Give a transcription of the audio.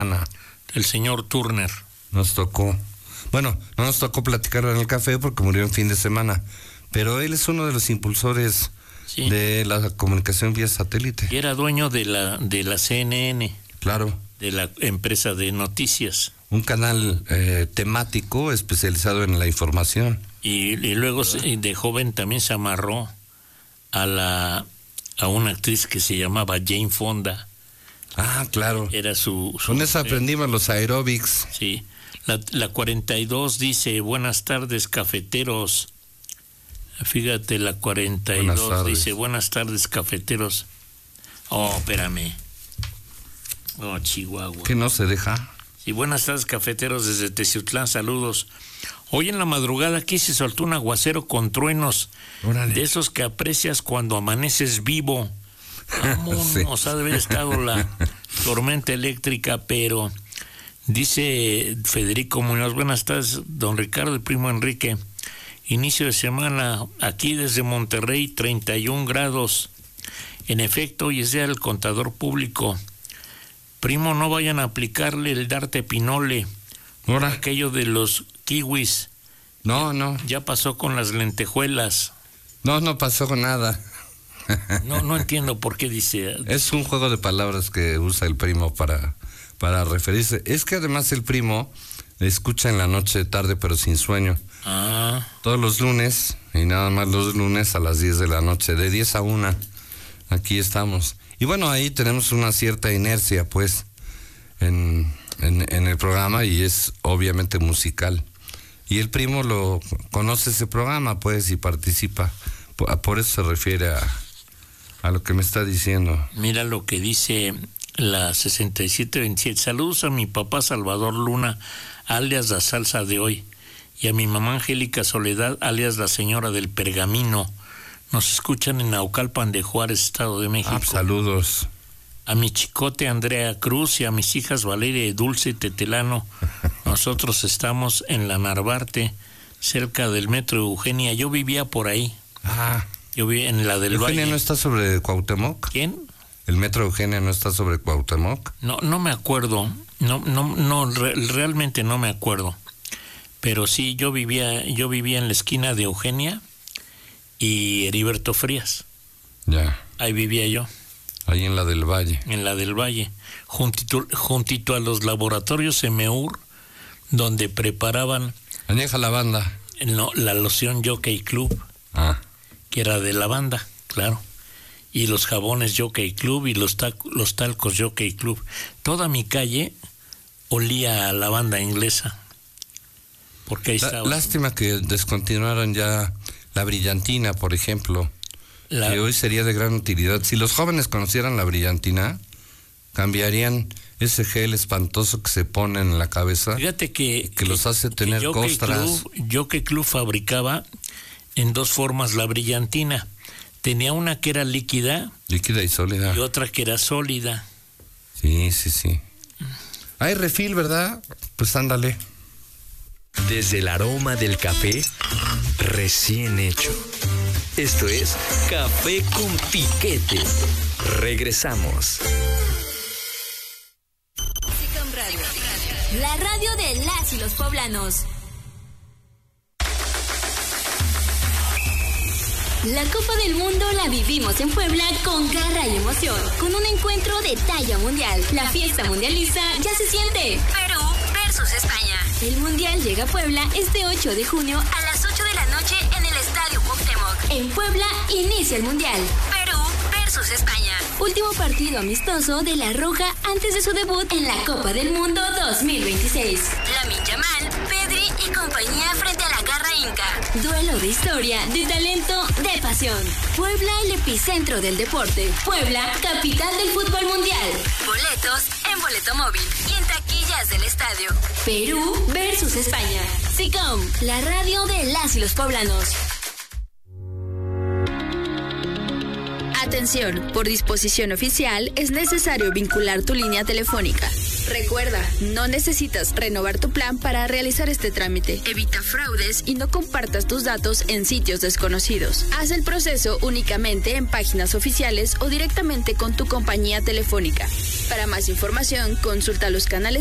El señor Turner. Nos tocó. Bueno, no nos tocó platicar en el café porque murió en fin de semana, pero él es uno de los impulsores de la comunicación vía satélite. Y era dueño de la CNN. Claro. De la empresa de noticias. Un canal temático especializado en la información. Y luego de joven también se amarró a una actriz que se llamaba Jane Fonda. Ah, claro. Era su con eso aprendimos los aeróbics. Sí. La 42 dice, buenas tardes, cafeteros. Fíjate, la 42 dice, buenas tardes, cafeteros. Oh, espérame. Oh, Chihuahua. ¿Que no se deja? Sí, buenas tardes, cafeteros, desde Teciutlán, saludos. Hoy en la madrugada aquí se soltó un aguacero con truenos. Órale. De esos que aprecias cuando amaneces vivo. Vámonos, ha de haber estado la tormenta eléctrica, pero dice Federico Muñoz, buenas tardes, don Ricardo, el primo Enrique. Inicio de semana aquí desde Monterrey, 31 grados. En efecto, hoy es día del contador público. Primo, no vayan a aplicarle el Darte Pinole. ¿Ahora? Aquello de los kiwis. No. Ya pasó con las lentejuelas. No pasó con nada. No entiendo por qué dice. Es un juego de palabras que usa el primo para referirse. Es que además el primo escucha en la noche tarde pero sin sueño. Ah. Todos los lunes, y nada más los lunes a las 10 de la noche, de 10 a 1. Aquí estamos. Y bueno, ahí tenemos una cierta inercia, pues, en el programa, y es obviamente musical. Y el primo lo conoce ese programa, pues, y participa. Por eso se refiere a lo que me está diciendo. Mira lo que dice la 6727. Saludos a mi papá Salvador Luna, alias la salsa de hoy, y a mi mamá Angélica Soledad, alias la señora del pergamino. Nos escuchan en Naucalpan de Juárez, Estado de México. Saludos. A mi chicote Andrea Cruz y a mis hijas Valeria y Dulce y Tetelano. Nosotros estamos en la Narvarte, cerca del metro Eugenia. Yo vivía por ahí. Yo vivía en la del Valle. ¿Eugenia no está sobre Cuauhtémoc? ¿Quién? ¿El metro Eugenia no está sobre Cuauhtémoc? No me acuerdo. Realmente no me acuerdo. Pero sí, yo vivía en la esquina de Eugenia y Heriberto Frías. Ya. Ahí vivía yo. Ahí en la del Valle. En la del Valle. Juntito a los laboratorios EMEUR, donde preparaban... Añeja lavanda. No, la loción Jockey Club. Que era de lavanda, claro. Y los jabones Jockey Club y los talcos Jockey Club. Toda mi calle olía a lavanda inglesa. Porque ahí estaba. Lástima que descontinuaran ya la brillantina, por ejemplo. Que hoy sería de gran utilidad. Si los jóvenes conocieran la brillantina, cambiarían ese gel espantoso que se pone en la cabeza. Fíjate que los hace tener costras. Jockey Club fabricaba en dos formas la brillantina. Tenía una que era líquida y sólida, y otra que era sólida. Sí. Hay refil, ¿verdad? Pues ándale. Desde el aroma del café recién hecho. Esto es Café con Piquete. Regresamos. SICOM Radio, la radio de las y los poblanos. La Copa del Mundo la vivimos en Puebla con garra y emoción, con un encuentro de talla mundial. La fiesta mundialista ya se siente. Perú versus España. El Mundial llega a Puebla este 8 de junio a las 8 de la noche en el Estadio Cuauhtémoc. En Puebla inicia el Mundial. Perú versus España. Último partido amistoso de La Roja antes de su debut en la Copa del Mundo 2026. Lamine Yamal, Pedri y compañía frente a la garra inca. Duelo de historia, de talento, de pasión. Puebla, el epicentro del deporte. Puebla, capital del fútbol mundial. Boletos en Boleto Móvil y en taquillas del estadio. Perú versus España. SICOM, la radio de las y los poblanos. Atención, por disposición oficial es necesario vincular tu línea telefónica. Recuerda, no necesitas renovar tu plan para realizar este trámite. Evita fraudes y no compartas tus datos en sitios desconocidos. Haz el proceso únicamente en páginas oficiales o directamente con tu compañía telefónica. Para más información, consulta los canales